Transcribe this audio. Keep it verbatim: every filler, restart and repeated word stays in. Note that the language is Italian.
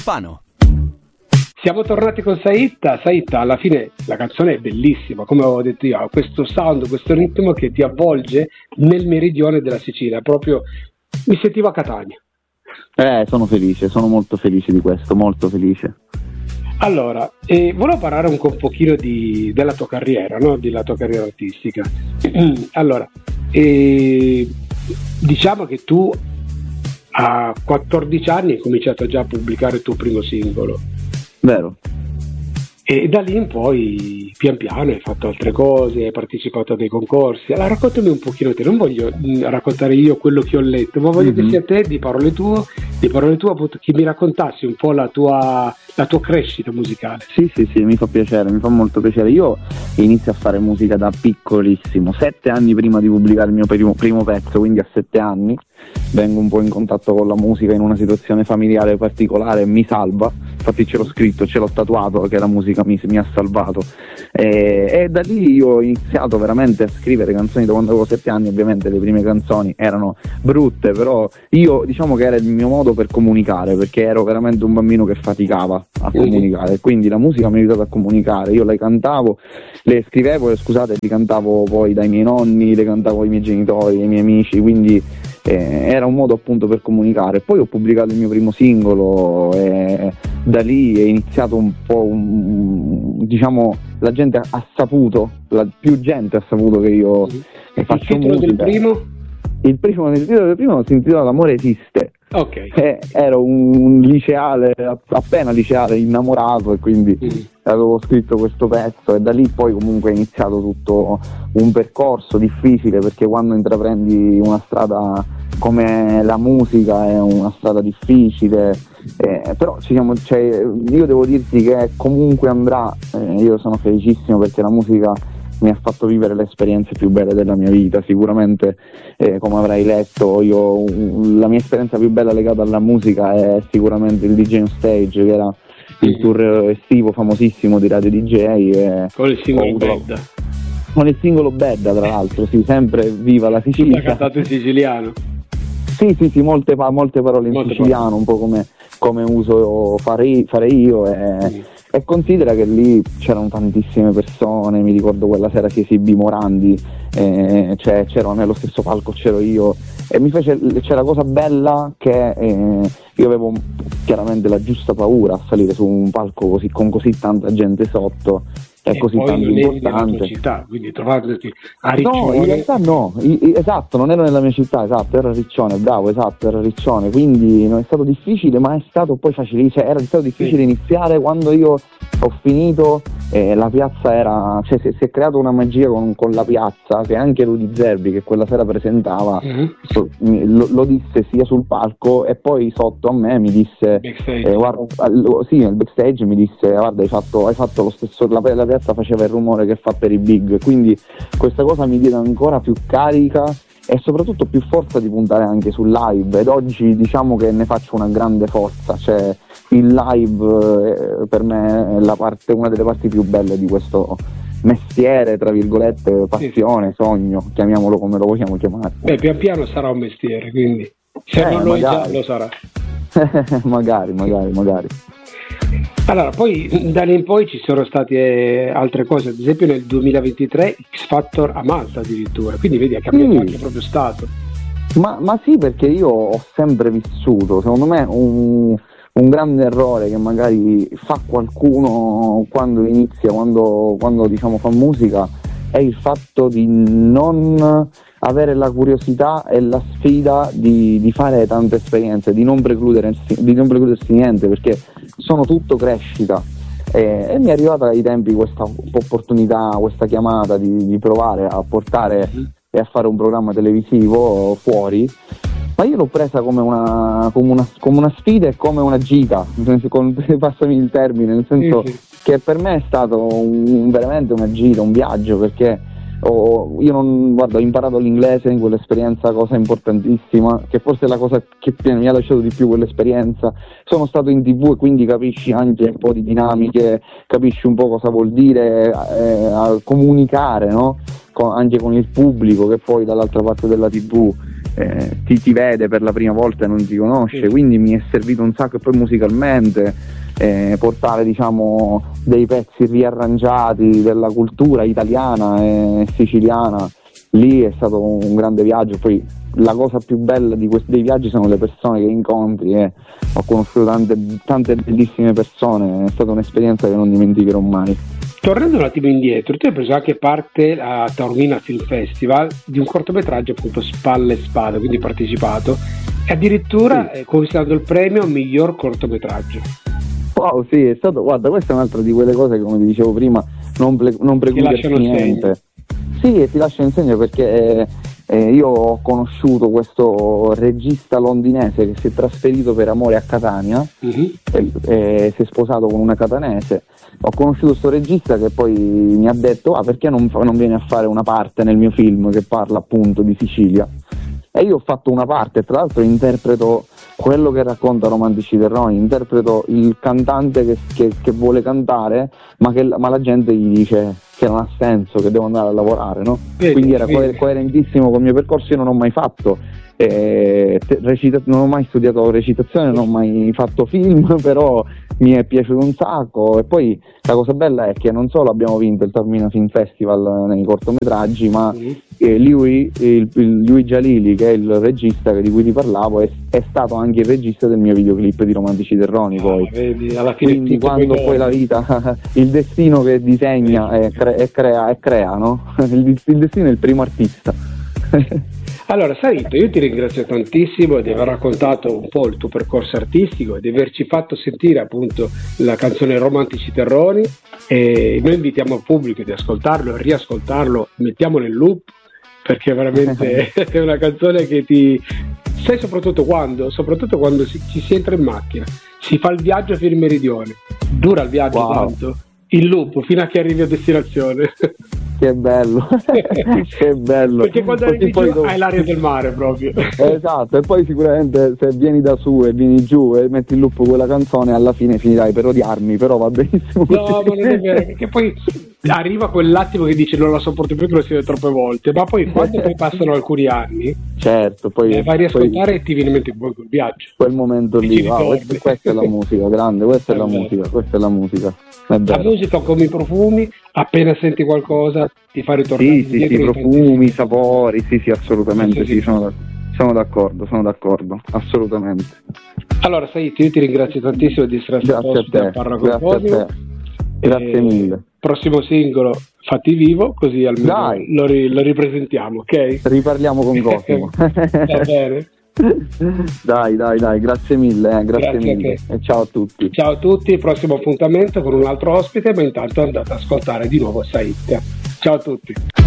Fano. Siamo tornati con Saitta. Saitta, alla fine la canzone è bellissima, come avevo detto io, ha questo sound, questo ritmo che ti avvolge nel meridione della Sicilia, proprio mi sentivo a Catania. Eh, sono felice, sono molto felice di questo, molto felice. Allora, eh, volevo parlare un, un pochino di, della tua carriera, no? Della tua carriera artistica. Allora, eh, diciamo che tu a quattordici anni hai cominciato già a pubblicare il tuo primo singolo. Vero. E da lì in poi, pian piano, hai fatto altre cose, hai partecipato a dei concorsi. Allora raccontami un pochino te, non voglio mh, raccontare io quello che ho letto, ma voglio mm-hmm. che sia te, di parole tue, di parole tue appunto, che mi raccontassi un po' la tua, la tua crescita musicale. Sì, sì, sì, mi fa piacere, mi fa molto piacere. Io inizio a fare musica da piccolissimo, sette anni prima di pubblicare il mio primo, primo pezzo, quindi a sette anni vengo un po' in contatto con la musica in una situazione familiare particolare, mi salva, infatti ce l'ho scritto, ce l'ho tatuato che la musica mi, mi ha salvato e, e da lì io ho iniziato veramente a scrivere canzoni da quando avevo sette anni. Ovviamente le prime canzoni erano brutte, però io diciamo che era il mio modo per comunicare, perché ero veramente un bambino che faticava a comunicare, quindi la musica mi ha aiutato a comunicare. Io le cantavo, le scrivevo e scusate, le cantavo poi dai miei nonni, le cantavo ai miei genitori, ai miei amici, quindi Eh, era un modo appunto per comunicare. Poi ho pubblicato il mio primo singolo e da lì è iniziato un po' un, diciamo la gente ha saputo, la più gente ha saputo che io il faccio titolo musica. Del primo? Il primo, il titolo del primo si intitola L'amore esiste. Ok. Eh, ero un liceale, appena liceale, innamorato, e quindi mm. avevo scritto questo pezzo, e da lì poi comunque è iniziato tutto un percorso difficile, perché quando intraprendi una strada come la musica è una strada difficile, eh, però ci siamo, cioè, io devo dirti che comunque andrà, eh, io sono felicissimo perché la musica mi ha fatto vivere le esperienze più belle della mia vita. Sicuramente, eh, come avrai letto, io la mia esperienza più bella legata alla musica è sicuramente il D J on Stage, che era il tour estivo famosissimo di Radio D J, e con il singolo avuto... Bedda. Con il singolo Bedda, tra l'altro, sì, sempre viva la Sicilia. L'ha cantato in siciliano. Sì, sì, sì, molte, pa- molte parole in molte siciliano, parole. Un po' come, come uso fare, fare io, e, mm. e considera che lì c'erano tantissime persone. Mi ricordo quella sera che esibì Morandi, eh, cioè, c'ero nello stesso palco, c'ero io, e mi fece, c'è la cosa bella che eh, io avevo chiaramente la giusta paura a salire su un palco così, con così tanta gente sotto. È e così poi tanto non importante. nella tua città, quindi trovandoti a Riccione. No, in realtà no, I, I, esatto, non ero nella mia città, esatto, ero a Riccione, bravo, esatto, ero a Riccione, quindi non è stato difficile, ma è stato poi facile, cioè era stato difficile sì. iniziare. Quando io ho finito, eh, la piazza era, cioè si, si è creata una magia con, con la piazza, che anche Rudy Zerbi, che quella sera presentava, mm-hmm. so, lo, lo disse sia sul palco e poi sotto a me mi disse, eh, guarda, sì, nel backstage mi disse, guarda, hai fatto, hai fatto lo stesso, la, la piazza faceva il rumore che fa per i big, quindi questa cosa mi diede ancora più carica e soprattutto più forza di puntare anche sul live, ed oggi diciamo che ne faccio una grande forza, cioè il live eh, per me è la parte, una delle parti più belle di questo mestiere, tra virgolette, passione, sogno, chiamiamolo come lo vogliamo chiamare. Beh, pian piano sarà un mestiere, quindi se eh, non lo è già magari. lo sarà. magari, magari, magari. Allora, poi da lì in poi ci sono state altre cose, ad esempio nel duemilaventitré X Factor a Malta addirittura, quindi vedi, ha cambiato sì. anche proprio stato. Ma, ma sì, perché io ho sempre vissuto, secondo me un, un grande errore che magari fa qualcuno quando inizia, quando, quando diciamo fa musica, è il fatto di non avere la curiosità e la sfida di, di fare tante esperienze, di non precludersi, di non precludersi niente, perché sono tutto crescita. E, e mi è arrivata ai tempi questa opportunità, questa chiamata di, di provare a portare e a fare un programma televisivo fuori, ma io l'ho presa come una, come una, come una sfida e come una gita, con, passami il termine, nel senso sì, sì. che per me è stato un, veramente una gita, un viaggio, perché ho, io non, guarda, ho imparato l'inglese in quell'esperienza, cosa importantissima, che forse è la cosa che mi ha lasciato di più quell'esperienza. Sono stato in tv e quindi capisci anche un po' di dinamiche, capisci un po' cosa vuol dire eh, a comunicare, no? Con, anche con il pubblico che poi dall'altra parte della tv eh, ti, ti vede per la prima volta e non ti conosce, sì. Quindi mi è servito un sacco, e poi musicalmente eh, portare diciamo dei pezzi riarrangiati della cultura italiana e siciliana, lì è stato un grande viaggio. Poi la cosa più bella di questi dei viaggi sono le persone che incontri, e ho conosciuto tante, tante bellissime persone, è stata un'esperienza che non dimenticherò mai. Tornando un attimo indietro, tu hai preso anche parte a Taormina Film Festival di un cortometraggio, appunto Spalle e Spade, quindi partecipato, e addirittura sì. conquistato il premio miglior cortometraggio. Wow, sì, è stato, guarda, questa è un'altra di quelle cose che, come ti dicevo prima, non, ple- non precludersi niente. Sì, e ti lascio in segno, perché eh, eh, io ho conosciuto questo regista londinese che si è trasferito per amore a Catania, uh-huh. e, e si è sposato con una catanese. Ho conosciuto questo regista che poi mi ha detto ah, perché non, non vieni a fare una parte nel mio film che parla appunto di Sicilia, e io ho fatto una parte, tra l'altro interpreto quello che racconta Romantici Terroni, interpreto il cantante che, che, che vuole cantare ma, che, ma la gente gli dice che non ha senso, che devo andare a lavorare, no? Vedi, quindi era co- coerentissimo col mio percorso. Io non ho mai fatto eh, te- recita- non ho mai studiato recitazione, non ho mai fatto film, però mi è piaciuto un sacco. E poi la cosa bella è che non solo abbiamo vinto il Taormina Film Festival nei cortometraggi, ma mm. eh, lui, il, il, lui Jalili, che è il regista di cui ti parlavo, è, è stato anche il regista del mio videoclip di Romantici Terroni. Ah, poi vedi, alla fine quindi quando poi la vita, il destino che disegna e, cre- e crea, e crea no? il, il destino è il primo artista. Allora Sarito, io ti ringrazio tantissimo di aver raccontato un po' il tuo percorso artistico e di averci fatto sentire appunto la canzone Romantici Terroni, e noi invitiamo il pubblico di ascoltarlo e riascoltarlo, mettiamolo in loop, perché veramente è una canzone che ti... sai soprattutto quando? Soprattutto quando si, ci si entra in macchina, si fa il viaggio fino in meridione, dura il viaggio wow. tanto, in loop fino a che arrivi a destinazione. Che bello, che bello. Perché quando Così arrivi giù dopo... hai l'aria del mare proprio. Esatto, e poi sicuramente se vieni da su e vieni giù e metti in loop quella canzone, alla fine finirai per odiarmi, però va benissimo così. No, ma non è vero, perché poi arriva quell'attimo che dici non la sopporto più, che lo si vede troppe volte, ma poi quando poi passano alcuni anni, certo, poi eh, vai a riascoltare poi... e ti viene in mente poi quel viaggio. Quel momento e lì, wow, questa, questa è la musica, grande, questa è, è la vero. musica, questa è la musica. È la musica come i profumi, appena senti qualcosa ti fa ritornare. Sì, sì, sì, profumi, sapori, sì, sì, assolutamente, sì, sì, sono, da, sono d'accordo, sono d'accordo, assolutamente. Allora, Saito, io ti ringrazio tantissimo di essere stato ospite a Parla con Podio. Grazie e mille. Prossimo singolo, fatti vivo, così almeno Dai. Lo, ri, lo ripresentiamo, ok? Riparliamo con Cosimo. Va bene. Dai, dai, dai, grazie mille, eh, grazie, grazie mille e ciao a tutti. Ciao a tutti, prossimo appuntamento con un altro ospite, ma intanto andate ad ascoltare di nuovo Saito. Ciao a tutti.